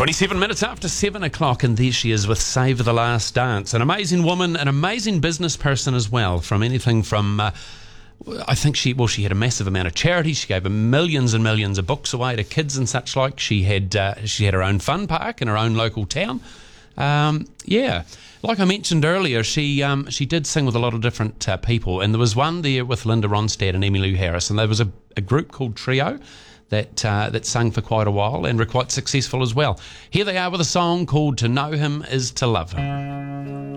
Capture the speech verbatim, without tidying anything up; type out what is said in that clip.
twenty-seven minutes after seven o'clock, and there she is with Save the Last Dance. An amazing woman, an amazing business person as well, from anything from... Uh, I think she, well, she had a massive amount of charity. She gave millions and millions of books away to kids and such like. She had uh, she had her own fun park in her own local town. Um, yeah, like I mentioned earlier, she um, she did sing with a lot of different uh, people, and there was one there with Linda Ronstadt and Emmylou Harris, and there was a, a group called Trio that uh, that sung for quite a while and were quite successful as well. Here they are with a song called To Know Him Is To Love Him.